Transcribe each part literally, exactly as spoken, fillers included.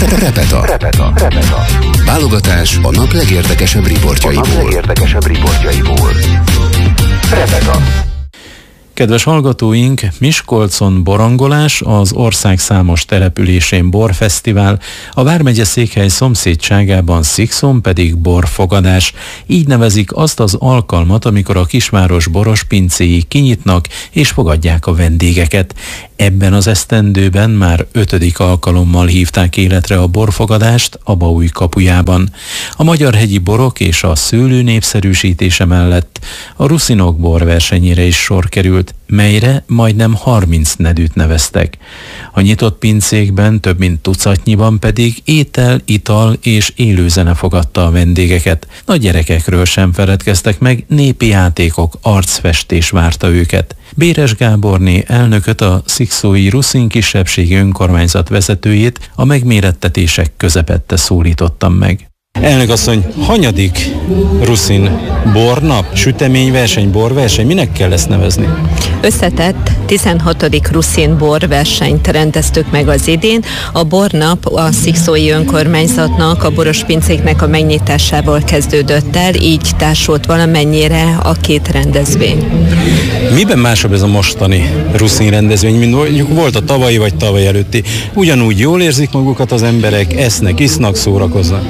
Repeta. Repeta. Repeta. Válogatás a nap legérdekesebb riportjaiból. A nap legérdekesebb riportjaiból. Repeta. Kedves hallgatóink, Miskolcon borangolás, az ország számos településén borfesztivál, a vármegye székhely szomszédságában Szikszón pedig borfogadás. Így nevezik azt az alkalmat, amikor a kisváros boros pincéi kinyitnak és fogadják a vendégeket. Ebben az esztendőben már ötödik alkalommal hívták életre a borfogadást a Baúj kapujában. A magyarhegyi borok és a szőlő népszerűsítése mellett a ruszinok borversenyére is sor került, melyre majdnem harminc nedűt neveztek. A nyitott pincékben több mint tucatnyiban pedig étel, ital és élőzene fogadta a vendégeket. Nagy gyerekekről sem feledkeztek meg, népi játékok, arcfestés várta őket. Béres Gáborné elnököt, a szikszói ruszin kisebbségi önkormányzat vezetőjét a megmérettetések közepette szólítottam meg. Elnök asszony, hanyadik ruszin bornap, süteményverseny, borverseny, minek kell ezt nevezni? Összetett tizenhatodik ruszin borversenyt rendeztük meg az idén. A bornap a szikszói önkormányzatnak, a boros pincéknek a megnyitásával kezdődött el, így társult valamennyire a két rendezvény. Miben másabb ez a mostani ruszin rendezvény, mint mondjuk volt a tavalyi vagy tavaly előtti? Ugyanúgy jól érzik magukat az emberek, esznek, isznak, szórakoznak?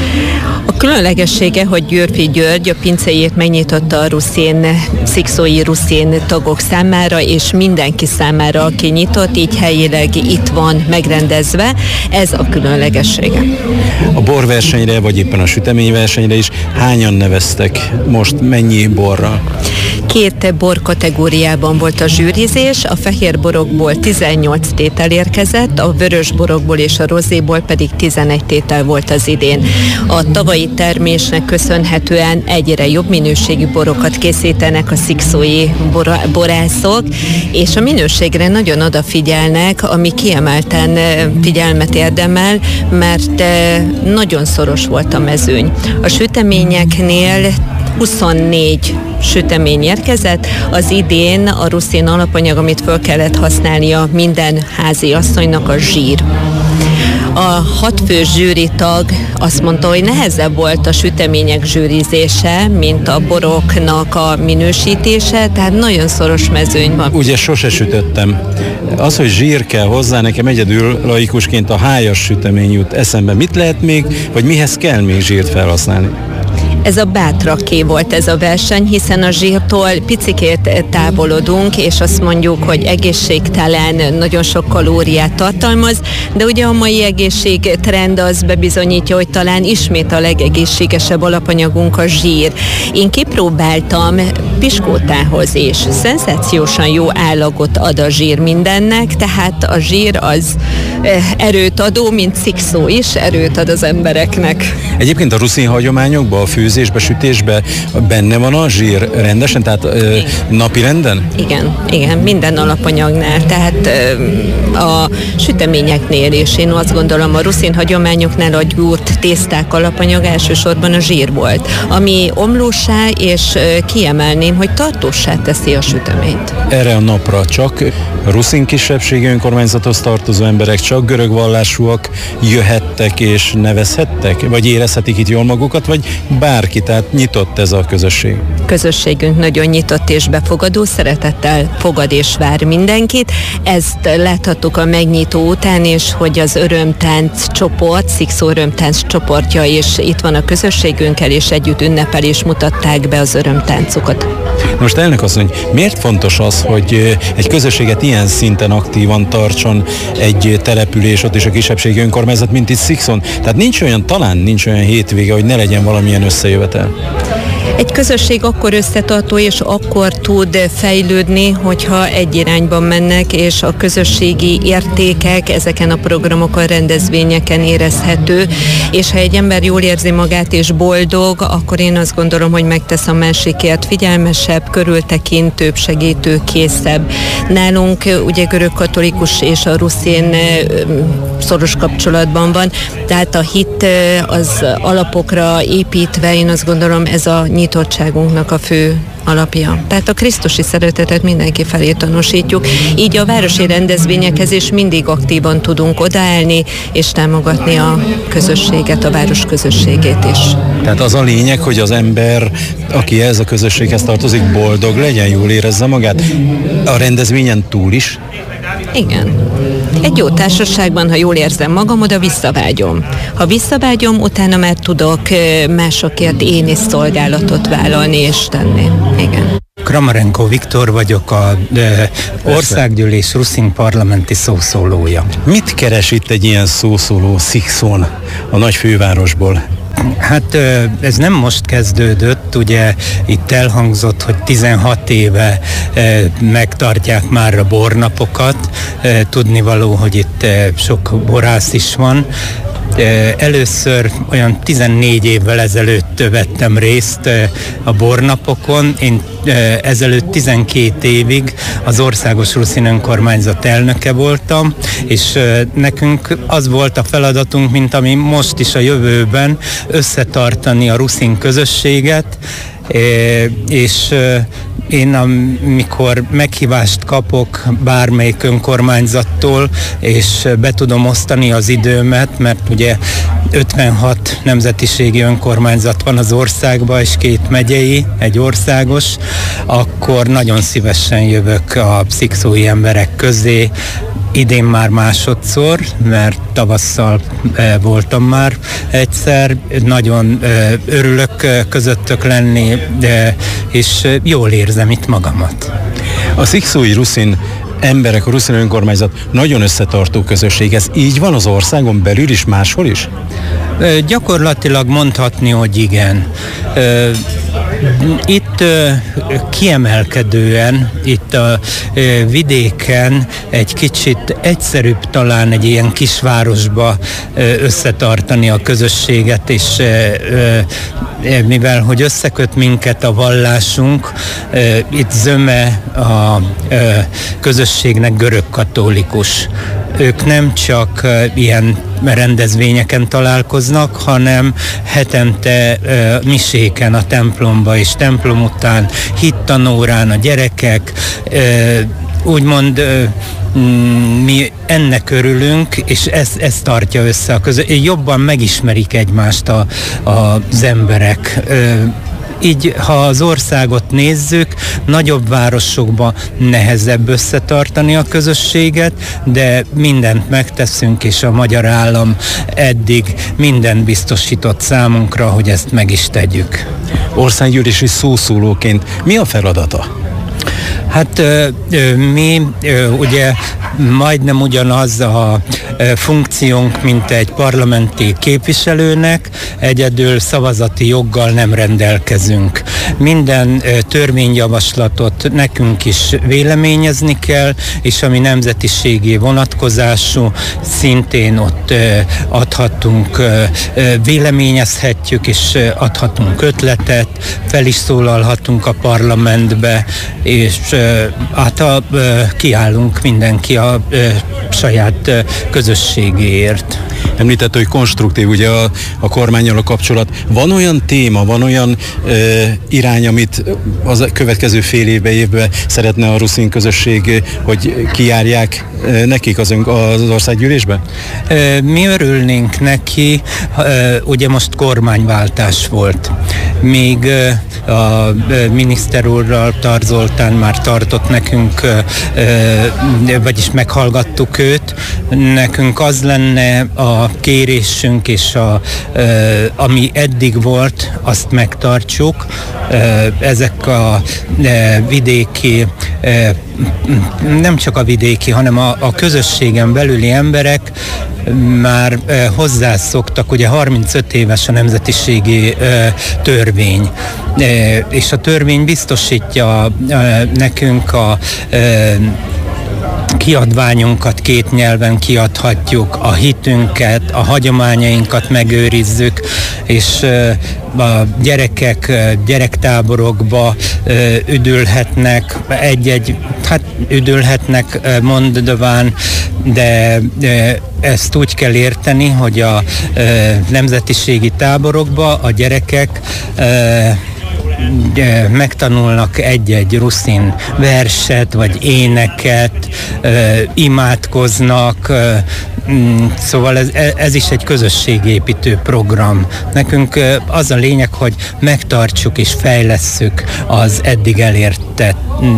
A különlegessége, hogy Győrfi György a pincéjét megnyitotta a ruszin, szikszói ruszin tagok számára, és mindenki számára, aki nyitott, így helyileg itt van megrendezve. Ez a különlegessége. A borversenyre, vagy éppen a süteményversenyre is hányan neveztek most, mennyi borral? Két bor kategóriában volt a zsűrizés, a fehér borokból tizennyolc tétel érkezett, a vörös borokból és a rozéból pedig tizenegy tétel volt az idén. A tavalyi termésnek köszönhetően egyre jobb minőségű borokat készítenek a szikszói bora- borászok, és a minőségre nagyon odafigyelnek, ami kiemelten figyelmet érdemel, mert nagyon szoros volt a mezőny. A süteményeknél huszonnégy sütemény érkezett. Az idén a ruszin alapanyag, amit föl kellett használnia minden házi asszonynak, a zsír. A hatfős zsűritag azt mondta, hogy nehezebb volt a sütemények zsűrizése, mint a boroknak a minősítése, tehát nagyon szoros mezőny van. Ugye sose sütöttem. Az, hogy zsír kell hozzá, nekem egyedül laikusként a hájas sütemény jut eszembe. Mit lehet még, vagy mihez kell még zsírt felhasználni? Ez a bátraké volt ez a verseny, hiszen a zsírtól picikét távolodunk, és azt mondjuk, hogy egészségtelen, nagyon sok kalóriát tartalmaz, de ugye a mai egészségtrend az bebizonyítja, hogy talán ismét a legegészségesebb alapanyagunk a zsír. Én kipróbáltam piskótához is. Szenzációsan jó állagot ad a zsír mindennek, tehát a zsír az erőt adó, mint szikszó is, erőt ad az embereknek. Egyébként a ruszin hagyományokban, a főzésbe, sütésbe benne van a zsír rendesen, tehát ö, napi renden? Igen, igen, minden alapanyagnál, tehát ö, a süteményeknél is. Én azt gondolom, a ruszin hagyományoknál a gyúrt tészták alapanyag elsősorban a zsír volt, ami omlósá, és ö, kiemelném, hogy tartósá teszi a süteményt. Erre a napra csak ruszin kisebbségi önkormányzathoz tartozó emberek, csak görög vallásúak jöhettek és nevezhettek? Vagy érezhetik itt jól magukat, vagy bárki, tehát nyitott ez a közösség? Közösségünk nagyon nyitott és befogadó, szeretettel fogad és vár mindenkit. Ezt láthattuk a megnyitó után is, hogy az örömtánc csoport, Szikszó örömtánc csoportja is itt van a közösségünkkel, és együtt ünnepel és mutatták be az örömtáncokat. Most elnök asszony, miért fontos az, hogy egy közösséget ilyen szinten aktívan tartson egy település, ott is a kisebbségi önkormányzat, mint itt Szikszón? Tehát nincs olyan, talán nincs olyan hétvége, hogy ne legyen valamilyen összejövetel. Egy közösség akkor összetartó és akkor tud fejlődni, hogyha egy irányban mennek, és a közösségi értékek ezeken a programokon, rendezvényeken érezhető, és ha egy ember jól érzi magát és boldog, akkor én azt gondolom, hogy megtesz a másikért, figyelmesebb, körültekintőbb, segítőkészebb. Nálunk ugye görögkatolikus és a ruszin szoros kapcsolatban van, tehát a hit az alapokra építve, én azt gondolom, ez a nyitó nyitottságunknak a fő alapja. Tehát a krisztusi szeretetet mindenki felé tanúsítjuk, így a városi rendezvényekhez is mindig aktívan tudunk odaállni, és támogatni a közösséget, a város közösségét is. Tehát az a lényeg, hogy az ember, aki ez a közösséghez tartozik, boldog legyen, jól érezze magát. A rendezvényen túl is? Igen. Egy jó társaságban, ha jól érzem magam, oda visszavágyom. Ha visszavágyom, utána már tudok másokért én is szolgálatot vállalni és tenni. Igen. Kramarenko Viktor vagyok, a de, Országgyűlés ruszin parlamenti szószólója. Mit keres itt egy ilyen szószóló Szikszón, a nagy fővárosból? Hát ez nem most kezdődött, ugye itt elhangzott, hogy tizenhat éve megtartják már a bornapokat, tudnivaló, hogy itt sok borász is van. Először olyan tizennégy évvel ezelőtt vettem részt a bornapokon. Én ezelőtt tizenkét évig az Országos Ruszin Önkormányzat elnöke voltam, és nekünk az volt a feladatunk, mint ami most is a jövőben, összetartani a ruszin közösséget, és én amikor meghívást kapok bármelyik önkormányzattól, és be tudom osztani az időmet, mert ugye ötvenhat nemzetiségi önkormányzat van az országban, és két megyei, egy országos, akkor nagyon szívesen jövök a szikszói emberek közé. Idén már másodszor, mert tavasszal e, voltam már egyszer. Nagyon e, örülök e, közöttök lenni, de, és jól érzem itt magamat. A szikszói ruszin emberek, a ruszin önkormányzat nagyon összetartó közösség. Ez így van az országon belül is, máshol is? E, gyakorlatilag mondhatni, hogy igen. E, Itt kiemelkedően, itt a vidéken egy kicsit egyszerűbb talán egy ilyen kisvárosba összetartani a közösséget, és mivel hogy összeköt minket a vallásunk, itt zöme a közösségnek görögkatolikus. Ők nem csak ilyen rendezvényeken találkoznak, hanem hetente uh, miséken a templomba, és templom után hittanórán a gyerekek, uh, úgymond uh, mi ennek örülünk, és ez, ez tartja össze a közösséget. Jobban megismerik egymást a, a, az emberek. Uh, Így, ha az országot nézzük, nagyobb városokban nehezebb összetartani a közösséget, de mindent megteszünk, és a magyar állam eddig mindent biztosított számunkra, hogy ezt meg is tegyük. Országgyűlési szószólóként mi a feladata? Hát mi ugye majdnem ugyanaz a funkciónk, mint egy parlamenti képviselőnek, egyedül szavazati joggal nem rendelkezünk. Minden törvényjavaslatot nekünk is véleményezni kell, és ami nemzetiségi vonatkozású, szintén ott adhatunk, véleményezhetjük, és adhatunk ötletet, fel is szólalhatunk a parlamentbe, és hát a, kiállunk mindenki a, a saját közösségéért. Említett, hogy konstruktív ugye a, a kormánnyal a kapcsolat. Van olyan téma, van olyan ö, irány, amit az következő fél évben, évben szeretne a ruszin közösség, hogy kijárják ö, nekik az, az országgyűlésbe? Mi örülnénk neki, ugye most kormányváltás volt. Még a miniszter úrral, Tar Zoltán már tartott nekünk, vagyis meghallgattuk őt. Nekünk az lenne a kérésünk, és a, ami eddig volt, azt megtartsuk. Ezek a vidéki, nem csak a vidéki, hanem a, a közösségen belüli emberek már e, hozzászoktak, ugye harmincöt éves a nemzetiségi e, törvény, e, és a törvény biztosítja e, nekünk a e, kiadványunkat két nyelven kiadhatjuk, a hitünket, a hagyományainkat megőrizzük, és a gyerekek gyerektáborokba üdülhetnek, egy-egy, hát üdülhetnek mondván, de ezt úgy kell érteni, hogy a nemzetiségi táborokba a gyerekek megtanulnak egy-egy ruszin verset, vagy éneket, imádkoznak, szóval ez, ez is egy közösségépítő program. Nekünk az a lényeg, hogy megtartsuk és fejlesszük az eddig elértett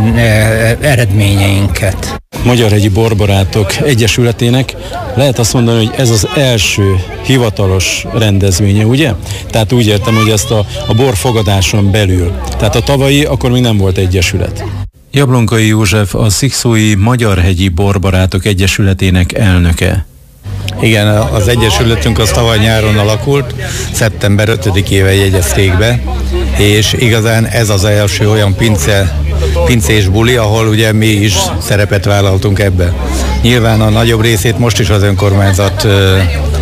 eredményeinket. Magyarhegyi Borbarátok Egyesületének lehet azt mondani, hogy ez az első hivatalos rendezvénye, ugye? Tehát úgy értem, hogy ezt a, a borfogadáson belül. Tehát a tavalyi akkor még nem volt egyesület. Jablonkai József a szikszói Magyarhegyi Borbarátok Egyesületének elnöke. Igen, az egyesületünk az tavaly nyáron alakult, szeptember ötödikével jegyezték be, és igazán ez az első olyan pince, pincés buli, ahol ugye mi is szerepet vállaltunk ebbe. Nyilván a nagyobb részét most is az önkormányzat ö,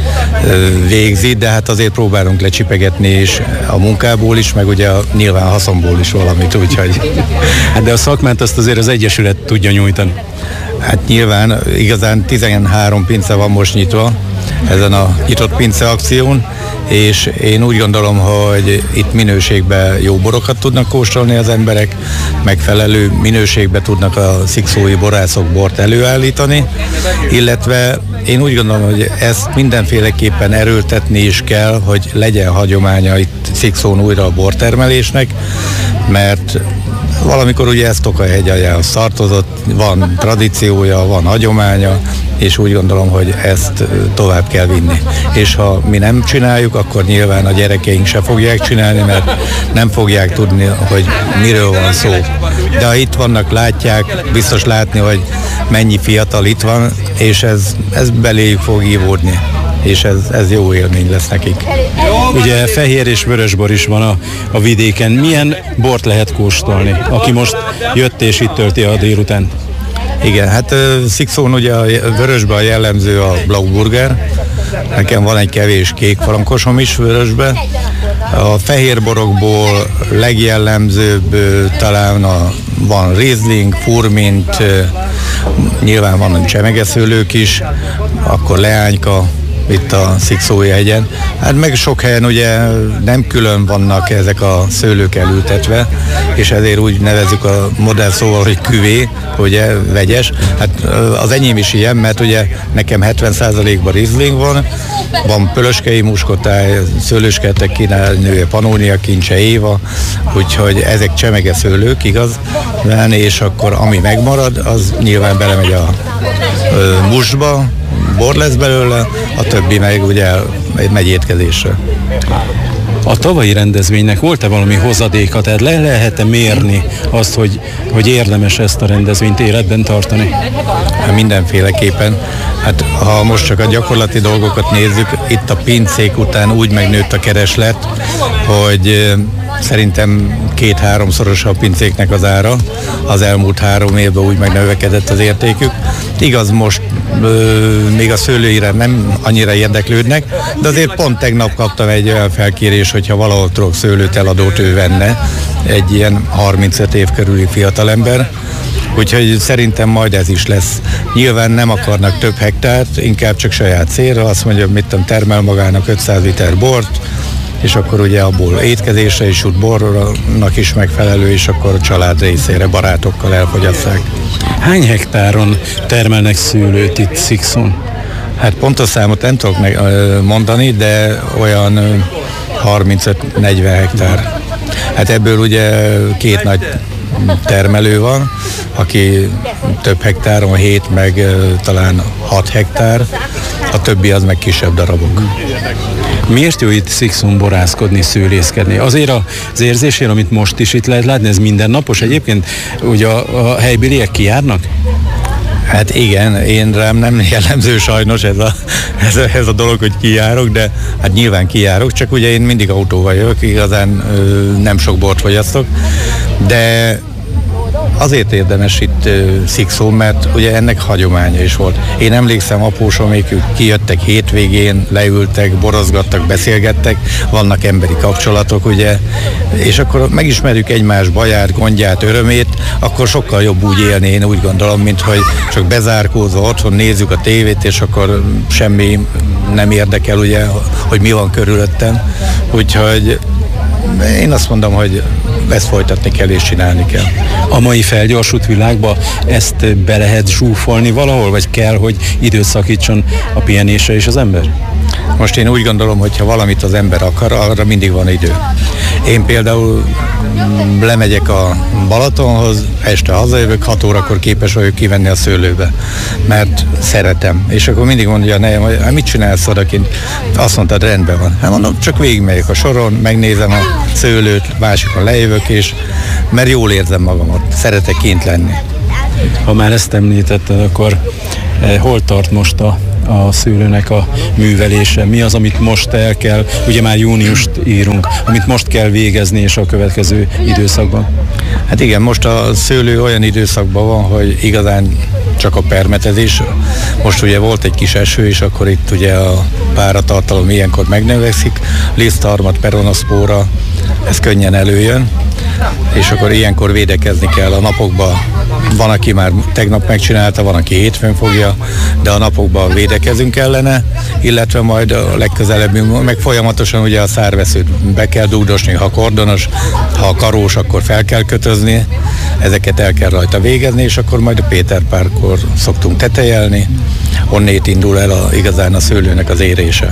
ö, végzi, de hát azért próbálunk lecsipegetni is a munkából is, meg ugye a nyilván haszonból is valamit, úgyhogy... Hát de a szakmát azt azért az egyesület tudja nyújtani. Hát nyilván igazán tizenhárom pince van most nyitva ezen a nyitott pince akción, és én úgy gondolom, hogy itt minőségben jó borokat tudnak kóstolni az emberek, megfelelő minőségben tudnak a szikszói borászok bort előállítani, illetve én úgy gondolom, hogy ezt mindenféleképpen erőltetni is kell, hogy legyen hagyománya itt Szikszón újra a bortermelésnek, mert valamikor ugye ez Tokaj-hegyaljához tartozott, van tradíciója, van hagyománya, és úgy gondolom, hogy ezt tovább kell vinni. És ha mi nem csináljuk, akkor nyilván a gyerekeink se fogják csinálni, mert nem fogják tudni, hogy miről van szó. De ha itt vannak, látják, biztos látni, hogy mennyi fiatal itt van, és ez, ez beléjük fog ívódni. És ez, ez jó élmény lesz nekik. Ugye fehér és vörösbor is van a, a vidéken. Milyen bort lehet kóstolni, aki most jött és itt tölti a délután? Igen, hát Szikszón ugye a vörösben a jellemző a Blauburger. Nekem van egy kevés kék frankosom is vörösbe. A fehérborokból legjellemzőbb talán a, van Riesling, Furmint, nyilván van csemegeszőlők is, akkor leányka, itt a Szikszói hegyen. Hát meg sok helyen ugye nem külön vannak ezek a szőlők elültetve, és ezért úgy nevezzük a modern szóval, hogy küvé, ugye vegyes. Hát az enyém is ilyen, mert ugye nekem hetven százalékban Riesling van, van pölöskei muskotáj, szőlőskertek kínálnője, Panónia kincse, Éva, úgyhogy ezek csemege szőlők, igaz? És akkor ami megmarad, az nyilván belemegy a ö, mustba, bor lesz belőle, a többi meg ugye megy étkezésre. A tavalyi rendezvénynek volt-e valami hozadéka? Tehát le lehet-e mérni azt, hogy, hogy érdemes ezt a rendezvényt életben tartani? Hát mindenféleképpen. Hát ha most csak a gyakorlati dolgokat nézzük, itt a pincék után úgy megnőtt a kereslet, hogy szerintem két-háromszoros a pincéknek az ára. Az elmúlt három évben úgy megnövekedett az értékük. Igaz, most ö, még a szőlőire nem annyira érdeklődnek, de azért pont tegnap kaptam egy olyan felkérés, hogyha valahol tudok szőlőt eladót ő venne, egy ilyen harmincöt év körüli fiatalember. Úgyhogy szerintem majd ez is lesz. Nyilván nem akarnak több hektárt, inkább csak saját célra, azt mondja, mit tudom, termel magának ötszáz liter bort, és akkor ugye abból étkezésre is jut bornak is megfelelő, és akkor a család részére barátokkal elfogyasszák. Hány hektáron termelnek szőlőt itt Szikszón? Hát pontos számot nem tudok mondani, de olyan harmincöt-negyven hektár. Hát ebből ugye két nagy termelő van, aki több hektáron, hét meg talán hat hektár, a többi az meg kisebb darabok. Miért jó itt Szikszón borászkodni, szőlészkedni? Azért az érzésért, amit most is itt lehet látni, ez mindennapos egyébként, ugye a, a helybéliek kijárnak? Hát igen, én rám nem jellemző sajnos ez a, ez a, ez a dolog, hogy kijárok, de hát nyilván kijárok, csak ugye én mindig autóval jövök, igazán ö, nem sok bort fogyasztok, de azért érdemes itt uh, Szikszón, mert ugye ennek hagyománya is volt. Én emlékszem, apósomék kijöttek hétvégén, leültek, borozgattak, beszélgettek, vannak emberi kapcsolatok, ugye, és akkor megismerjük egymás baját, gondját, örömét, akkor sokkal jobb úgy élni, én úgy gondolom, mint hogy csak bezárkózva otthon nézzük a tévét, és akkor semmi nem érdekel, ugye, hogy mi van körülöttem. Úgyhogy én azt mondom, hogy ezt folytatni kell és csinálni kell. A mai felgyorsult világban ezt be lehet zsúfolni valahol, vagy kell, hogy időt szakítson a pihenésre is az ember? Most én úgy gondolom, hogy ha valamit az ember akar, arra mindig van idő. Én például lemegyek a Balatonhoz, este hazajövök, hat órakor képes vagyok kivenni a szőlőbe, mert szeretem. És akkor mindig mondja a nejem, hogy hát mit csinálsz odakint? Azt mondtad, rendben van. Hát mondom, csak végigmegyek a soron, megnézem a szőlőt, másikon lejövök, és mert jól érzem magamat, szeretek kint lenni. Ha már ezt említetted, akkor eh, hol tart most a a szőlőnek a művelése? Mi az, amit most el kell, ugye már júniust írunk, amit most kell végezni és a következő időszakban? Hát igen, most a szőlő olyan időszakban van, hogy igazán csak a permetezés. Most ugye volt egy kis eső, és akkor itt ugye a páratartalom ilyenkor megnövekszik, lisztharmat, peronoszpóra, ez könnyen előjön, és akkor ilyenkor védekezni kell a napokban. Van, aki már tegnap megcsinálta, van, aki hétfőn fogja, de a napokban védekezünk ellene, illetve majd a legközelebb, meg folyamatosan ugye a szárveszőt be kell dugdosni, ha kordonos, ha karós, akkor fel kell kötözni, ezeket el kell rajta végezni, és akkor majd a Péterpárkor szoktunk tetejelni, onnét indul el a, igazán a szőlőnek az érése.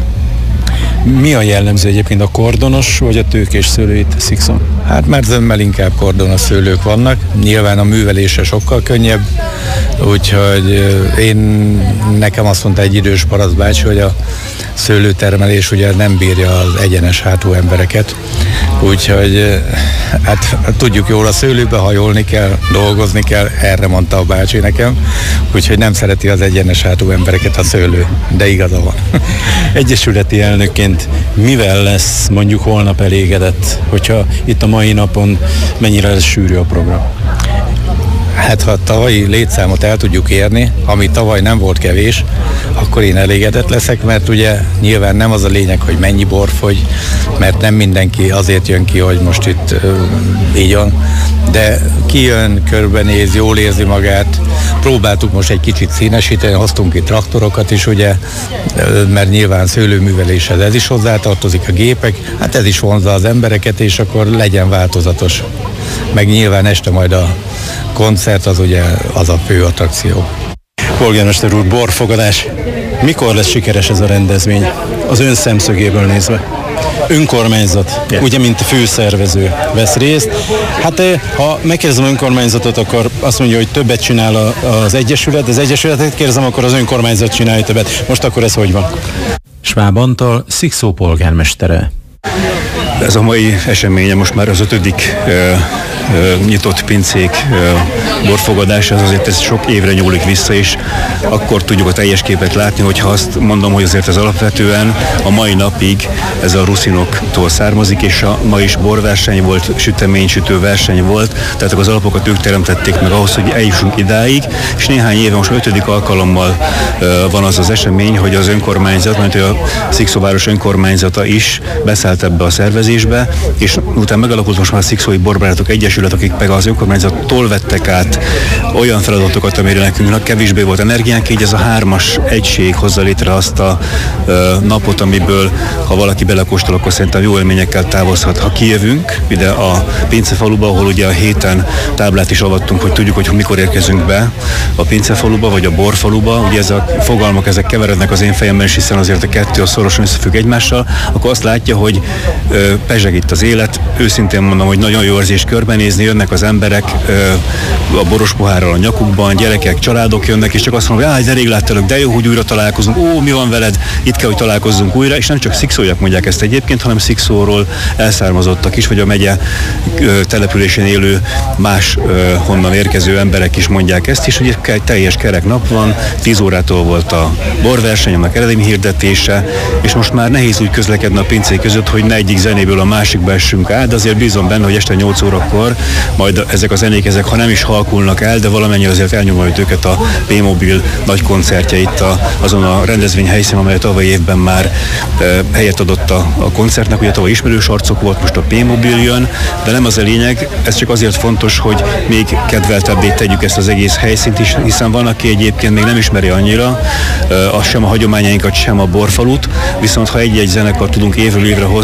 Mi a jellemző egyébként, a kordonos vagy a tőkés szőlő itt Szikszon? Hát mert zömmel inkább kordonos szőlők vannak, nyilván a művelése sokkal könnyebb, úgyhogy én, nekem azt mondta egy idős parasztbácsi, hogy a szőlőtermelés ugye nem bírja az egyenes hátú embereket, úgyhogy hát tudjuk jól, a szőlőbe hajolni kell, dolgozni kell, erre mondta a bácsi nekem, úgyhogy nem szereti az egyenes hátú embereket a szőlő, de igaza van. Egyesületi elnökként mivel lesz mondjuk holnap elégedett, hogyha itt a mai napon mennyire lesz sűrű a program? Hát ha a tavalyi létszámot el tudjuk érni, ami tavaly nem volt kevés, akkor én elégedett leszek, mert ugye nyilván nem az a lényeg, hogy mennyi bor fogy, mert nem mindenki azért jön ki, hogy most itt uh, így van, de kijön, körbenéz, jól érzi magát. Próbáltuk most egy kicsit színesíteni, hoztunk itt traktorokat is, ugye, mert nyilván szőlőműveléshez ez is hozzátartozik, a gépek, hát ez is vonzza az embereket, és akkor legyen változatos. Meg nyilván este majd a koncert, az ugye az a fő attrakció. Polgármester úr, borfogadás. Mikor lesz sikeres ez a rendezvény? Az ön szemszögéből nézve. Önkormányzat, yeah. Ugye, mint főszervező vesz részt. Hát ha megkérdezem önkormányzatot, akkor azt mondja, hogy többet csinál az Egyesület, az Egyesületet kérdezem, akkor az önkormányzat csinálja többet. Most akkor ez hogy van? Schwab Antal, Szikszó polgármestere. Ez a mai eseménye most már az ötödik uh, uh, nyitott pincék uh, borfogadás, az azért ez sok évre nyúlik vissza, és akkor tudjuk a teljes képet látni, hogyha azt mondom, hogy azért ez alapvetően a mai napig ez a ruszinoktól származik, és a ma is borverseny volt, süteménysütő verseny volt, tehát az alapokat ők teremtették meg ahhoz, hogy eljussunk idáig, és néhány éve most ötödik alkalommal uh, van az az esemény, hogy az önkormányzat, mert a Szikszóváros önkormányzata is beszállt ebbe a szervezésbe, és utána megalakult most már a Szikszói Borbarátok Egyesület, akik meg az önkormányzattól vettek át olyan feladatokat, amire nekünk kevésbé volt energiánk, így ez a hármas egység hozza létre azt a ö, napot, amiből, ha valaki belekóstol, akkor szerintem jó élményekkel távozhat. Ha kijövünk ide a Pincefaluba, ahol ugye a héten táblát is avattunk, hogy tudjuk, hogy mikor érkezünk be a Pincefaluba, vagy a Borfaluba, ugye ezek a fogalmak, ezek keverednek az én fejemben is, hiszen azért a kettő a szorosan összefügg egymással, akkor azt látja, hogy ö, pezseg itt az élet, őszintén mondom, hogy nagyon jó érzés körbenézni, jönnek az emberek ö, a boros pohárral a nyakukban, gyerekek, családok jönnek, és csak azt mondom, hogy de rég láttalak, de jó, hogy újra találkozunk, ó, mi van veled, itt kell, hogy találkozzunk újra, és nem csak szikszóiak mondják ezt egyébként, hanem Szikszóról elszármazottak is, vagy a megye ö, településén élő más ö, honnan érkező emberek is mondják ezt, és ugye teljes kerek nap van, tíz órától volt a borverseny, annak eredmény hirdetése, és most már nehéz úgy közlekedni a pincék között, hogy ne egyik zenéből a másikba essünk át, de azért bízom benne, hogy este nyolc órakor majd ezek a zenék, ezek ha nem is halkulnak el, de valamennyire azért elnyomoljuk őket a P-Mobil nagy koncertje itt a, azon a rendezvény helyszínen, amely a tavalyi évben már e, helyet adott a, a koncertnek, ugye tavaly ismerős arcok volt, most a P-Mobil jön, de nem az a lényeg, ez csak azért fontos, hogy még kedveltebbé tegyük ezt az egész helyszínt is, hiszen van, aki egyébként még nem ismeri annyira, e, az sem a hagyományainkat, sem a borfalut, viszont ha egy-egy zenekar tudunk évről évre hozni,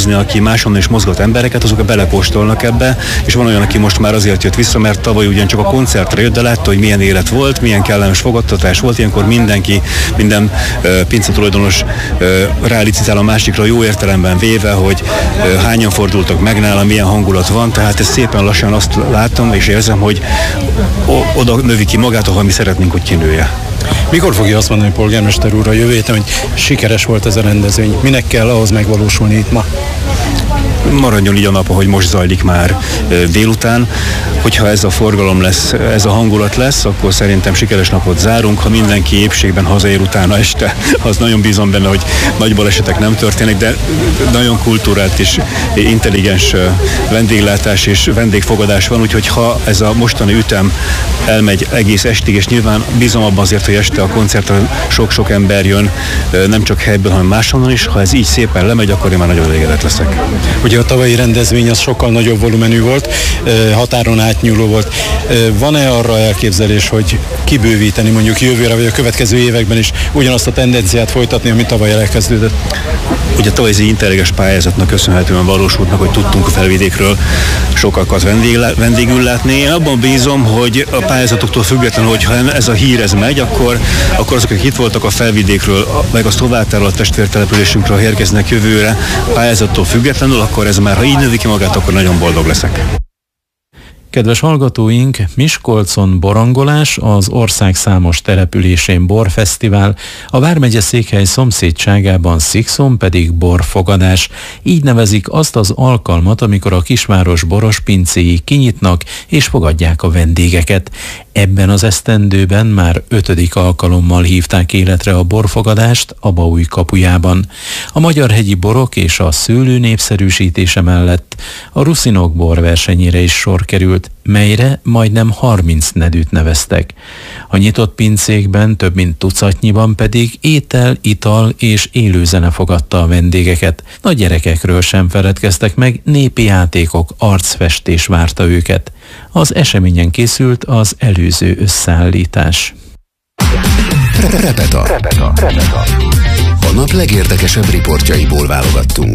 hozni, aki máshonnan is mozgat embereket, azok belepostolnak ebbe, és van olyan, aki most már azért jött vissza, mert tavaly ugyancsak a koncertre jött, de látta, hogy milyen élet volt, milyen kellemes fogadtatás volt, ilyenkor mindenki, minden uh, pincetulajdonos uh, rálicitál a másikra jó értelemben véve, hogy uh, hányan fordultak meg nála, milyen hangulat van, tehát ez szépen lassan azt látom, és érzem, hogy o- oda növi ki magát, ahol mi szeretnénk, hogy kinője. Mikor fogja azt mondani, polgármester úr, a jövő héten, hogy sikeres volt ez a rendezvény? Minek kell ahhoz megvalósulni itt ma? Maradjon így a nap, ahogy most zajlik már délután. Hogyha ez a forgalom lesz, ez a hangulat lesz, akkor szerintem sikeres napot zárunk. Ha mindenki épségben hazaér utána este, az nagyon bízom benne, hogy nagy balesetek nem történnek, de nagyon kultúrált és intelligens vendéglátás és vendégfogadás van, úgyhogy ha ez a mostani ütem elmegy egész estig, és nyilván bízom abban azért, hogy este a koncertre sok-sok ember jön, nem csak helyből, hanem máshonnan is. Ha ez így szépen lemegy, akkor én már nagyon elégedett leszek. Ugye a tavalyi rendezvény az sokkal nagyobb volumenű volt, határon átnyúló volt. Van-e arra elképzelés, hogy kibővíteni mondjuk jövőre, vagy a következő években is ugyanazt a tendenciát folytatni, ami tavaly elkezdődött? Ugye tavaly ez egy intelligens pályázatnak köszönhetően valósult meg, hogy tudtunk a Felvidékről sokakat vendég, vendégül látni. Én abban bízom, hogy a pályázatoktól függetlenül, hogyha ez a hír ez megy, akkor, akkor azok, akik itt voltak a Felvidékről, meg azt továbbtáról a testvértelepülésünkről érkeznek jövőre, pályázattól függetlenül, akkor ez már, ha így növi ki magát, akkor nagyon boldog leszek. Kedves hallgatóink, Miskolcon borongolás, az ország számos településén borfesztivál, a vármegye székhely szomszédságában Szikszón pedig borfogadás. Így nevezik azt az alkalmat, amikor a kisváros boros pincéi kinyitnak és fogadják a vendégeket. Ebben az esztendőben már ötödik alkalommal hívták életre a borfogadást Abaúj kapujában. A magyarhegyi borok és a szőlő népszerűsítése mellett a ruszinok borversenyére is sor került, melyre majdnem harminc nedűt neveztek. A nyitott pincékben több mint tucatnyiban pedig étel, ital és élőzene fogadta a vendégeket. Nagy gyerekekről sem feledkeztek meg, népi játékok, arcfestés várta őket. Az eseményen készült az előző összeállítás. Repeta. Repeta. Repeta. A nap legérdekesebb riportjaiból válogattunk.